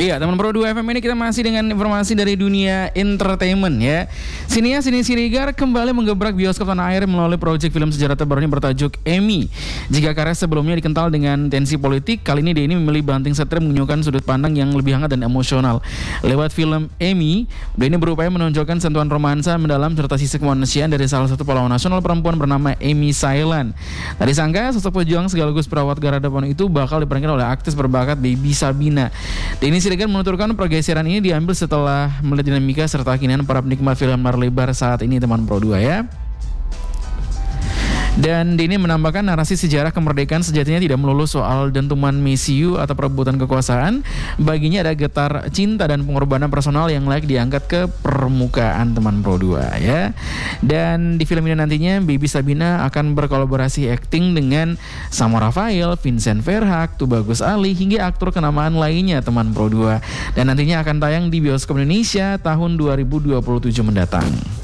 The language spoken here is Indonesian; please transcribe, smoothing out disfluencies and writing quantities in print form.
Iya, teman Pro 2 FM ini kita masih dengan informasi dari dunia entertainment ya. Sinias Sini Siregar kembali menggebrak bioskop tanah air melalui proyek film sejarah terbarunya bertajuk Emmy. Jika karya sebelumnya dikenal dengan tensi politik, kali ini Denny memilih banting setir menunjukkan sudut pandang yang lebih hangat dan emosional. Lewat film Emmy, Denny berupaya menonjolkan sentuhan romansa mendalam serta sisi kemanusiaan dari salah satu pahlawan nasional perempuan bernama Emmy Sailan. Tadi sangka sosok pejuang sekaligus perawat garda depan itu bakal diperankan oleh aktris berbakat Baby Sabina. Denny Siregar menuturkan pergeseran ini diambil setelah melihat dinamika serta keinginan para penikmat film layar lebar saat ini, teman Pro 2 ya. Dan Denny menambahkan narasi sejarah kemerdekaan sejatinya tidak melulu soal dentuman mesiu atau perebutan kekuasaan. Baginya ada getar cinta dan pengorbanan personal yang layak diangkat ke permukaan, teman Pro 2 ya. Dan di film ini nantinya Baby Sabina akan berkolaborasi akting dengan Samo Rafael, Vincent Verhaak, Tubagus Ali hingga aktor kenamaan lainnya, teman Pro 2. Dan nantinya akan tayang di bioskop Indonesia tahun 2027 mendatang.